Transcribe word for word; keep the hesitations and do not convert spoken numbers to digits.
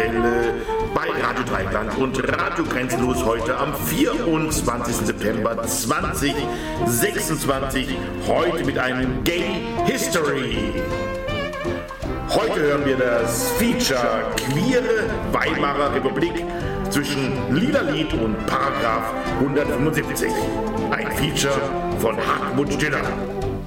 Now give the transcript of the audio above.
Welle bei Radio Dreieckland und Radio Grenzenlos heute am vierundzwanzigsten September zweitausendsechsundzwanzig, heute mit einem Gay History. Heute hören wir das Feature Queere Weimarer Republik zwischen Lila Lied und Paragraph hundertfünfundsiebzig. Ein Feature von Hartmut Stiller.